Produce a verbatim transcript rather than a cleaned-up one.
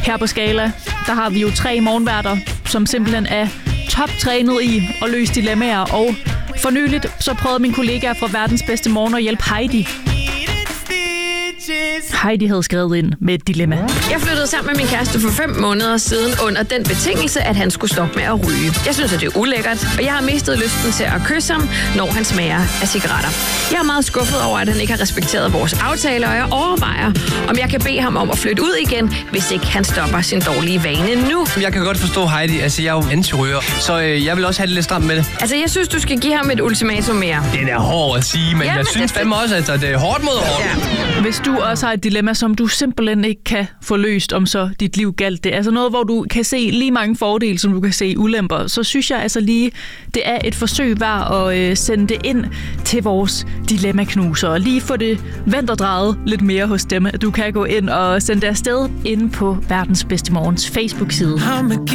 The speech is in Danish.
Her på Skala, der har vi jo tre morgenværter, som simpelthen er toptrænet i at løse dilemmaer. Og for nyligt, så prøvede min kollega fra Verdens Bedste Morgen at hjælpe Heidi. Heidi havde skrevet ind med et dilemma. Jeg flyttede sammen med min kæreste for fem måneder siden under den betingelse, at han skulle stoppe med at ryge. Jeg synes, at det er ulækkert, og jeg har mistet lysten til at kysse ham, når han smager af cigaretter. Jeg er meget skuffet over, at han ikke har respekteret vores aftale, og jeg overvejer, om jeg kan bede ham om at flytte ud igen, hvis ikke han stopper sin dårlige vane nu. Jeg kan godt forstå Heidi. Altså, jeg er jo anti-ryger, så øh, jeg vil også have det lidt stramt med det. Altså, jeg synes, du skal give ham et ultimatum mere. Det er hårdt at sige, men ja, jeg men synes det... fandme også, at det er hårdt mod hårdt. Ja. Hvis du også har et dilemma, som du simpelthen ikke kan få løst, om så dit liv galt det, altså noget, hvor du kan se lige mange fordele, som du kan se ulemper, så synes jeg altså lige, det er et forsøg værd at øh, sende det ind til vores dilemmaknuser, og lige få det vendt og drejet lidt mere hos dem. Du kan gå ind og sende det afsted inde på Verdens Bedste Morgens Facebook-side.